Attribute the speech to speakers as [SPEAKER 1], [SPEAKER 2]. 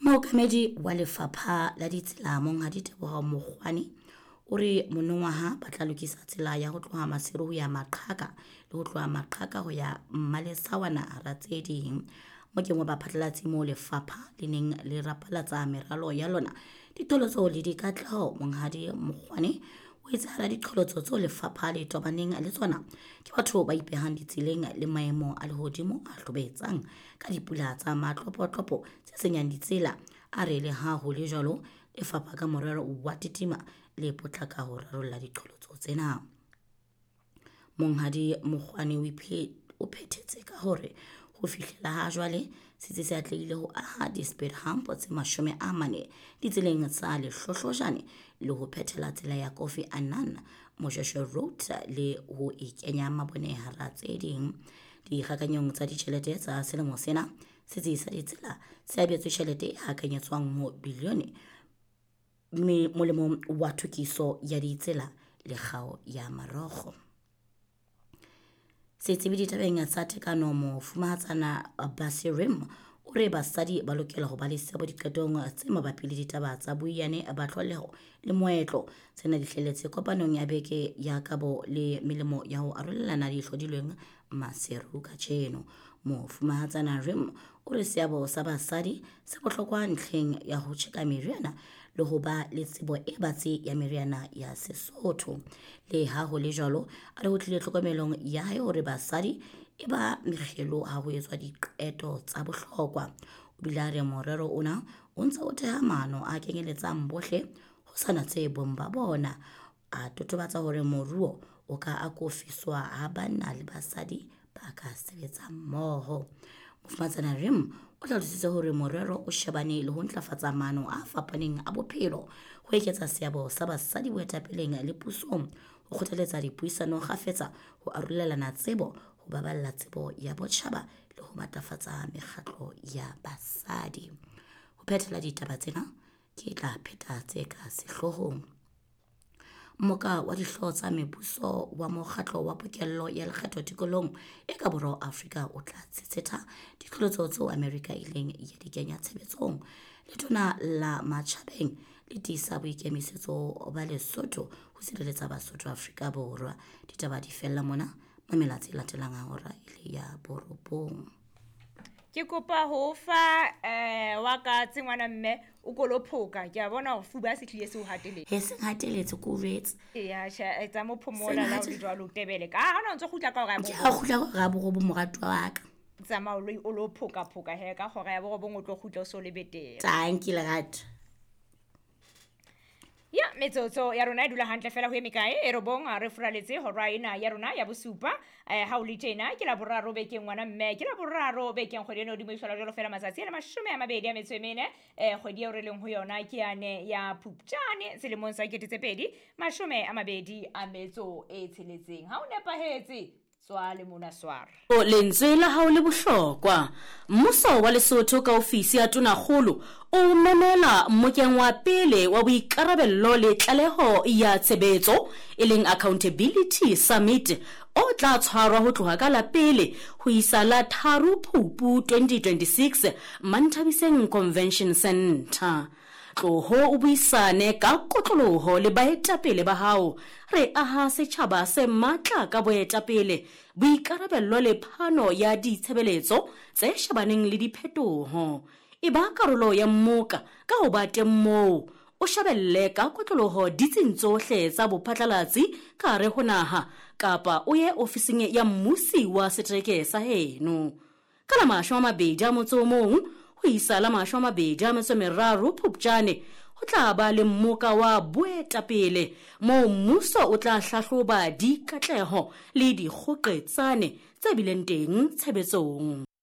[SPEAKER 1] Mookamedi wa lefapha la ditsela Monghadi Teboho Mokgwane o re monongwaha ba tla lokisa tsela ya go tloga Maseru ho ya Maqhaka le go tloga Maqhaka ho ya Malesawana hara tse ding. Mokeng wa baphatlalatsi mo lefapha le neng le rapalatsa meralo ya lona diqholotso le dikatleho. Monghadi Mokgwane o itse hara diqholotso tso lefapha le tobaneng le tsona ke batho ba ipehang ditseleng le maemo a lehodimo a hlobetsang ka dipula tsa matlopotlopo tse senyang ditsela. A re le ha ho le jwalo lefapha ka morero wa titima le potlaka ho rarolla diqholotso tsena. Monghadi Mokgwane o phethetse ka hore ho fihlela ha jwale setsi se atlehile ho aha di-speed hump tse 40 ditseleng tsa Lehlohlojane le ho phethela tsela ya Kofi Annan Moshweshwe Road le ho ikenya mabone hara tse ding. Dikgakanyong tsa ditjhelete tsa selemo sena setsi sa ditsela se abetswe tjhelete e hakanyetswang mo bilione molemong wa thukiso ya ditsela le kgao ya marokgo. Setsebi ditabeng tsa tekano Mofumahatsana Basirim o re basadi ba lokela ho ba le seabo diqetong tse mabapi le ditaba tsa boiyane ba tlholeho le moetlo. Tsena di hleletse kopanong ya beke ya kabo le melemo ya ho arolelana di hlodilweng Maseru ka tjeno. Mofumahatsana Rim o re seabo sa basadi se bohlokwa ntlheng ya ho tjeka meriana le ho ba le tsebo e batsi ya meriana ya Sesotho. Le ha ho le jwalo a re ho tlile tlhokomelong ya hae hore basadi e ba mekgelo ha ho etswa diqeto tsa bohlokwa. O bile a re morero ona o ntse o theha maano a kenyeletsang bohle ho sana tse bong ba bona. A totobatsa hore moruo o ka akofiswa ha banna le basadi ba ka sebetsa mmoho. Mofumahatsana Rim o hlalositse hore morero o shebane le ho ntlafatsa maano a fapaneng a bophelo, ho eketsa seabo sa basadi boetapeleng le pusong, ho kgothaletsa dipuisano kgafetsa, ho arolelana tsebo, ho baballa tsebo ya botjhaba le ho matlafatsa mekgatlo ya basadi. Ho phethela ditaba tsena ke tla pheta tse ka sehlohong. Moka wa dihlooho tsa mebuso wa mokgatlo wa pokello ya lekgetho tikolong e ka Borwa Afrika o tla tshetsetha diqholotso tseo Amerika ileng ya di kenya tshebetsong. Letona la Matjhabeng le tiisa boikemisetso ba Lesotho ho sireletsa Basotho Afrika Borwa. Ditaba di fella mona, mamela tse latelang hora ile ya borobong.
[SPEAKER 2] Ke kopa ho fa wa ka tsengwana mme o kolophoka ke a bona ho fuba se tlile se o hateletse
[SPEAKER 1] he se hateletse ko rets
[SPEAKER 2] ya etsa mo phomola la ho jwalo tebele ka ha ona ntse khutla ka ga
[SPEAKER 1] ga bo moratwa wa ka
[SPEAKER 2] tsama o lo phoka he ka hora ya bo o tlo khutla o so le betere.
[SPEAKER 1] Thank you Lerato.
[SPEAKER 2] Ya metsotso ya rona e dula hantle fela ho emekae e robong a re furaletse hora ena ya rona ya bosupa ha o le tjena ke la boraro bekeng ngwana mme ke la boraro bekeng kgwedi eno di mo ishola jalo fela matsatsi le 24 kgwedi e re leng ho yona ke yane ya Phupjane selemong sa 2026 ha o nepahetse swale mona swara
[SPEAKER 3] o lentswe la hao le bohlokwa. Mmuso wa Lesotho ka ofisi ya Tonakgolo o memela mokeng wa pele wa boikarabello le tlaleho ya tshebetso e leng Accountability Summit o tla tshwarwa ho tloha ka la pele ho isa la 3 Phupu 2026 Mantabiseng Convention Centre. Tloho o buisane ka kotloloho le baetapele ba hao. Re aha setjhaba se matla ka boetapele, boikarabello le phano ya ditshebeletso tse shebaneng le diphetoho. E ba karolo ya mmoka ka ho ba teng moo o shebelle ka kotloloho ditsing tsohle tsa bophatlalatsi ka re ho naha kapa o ye ofising ya mmusi wa setereke sa heno. Ka la 21 ho isa la 23 Phupjane ho tla ba le mmoka wa boetapele moo mmuso o tla hlahloba dikatleho le dikgoqetsane tse bileng teng tshebetsong.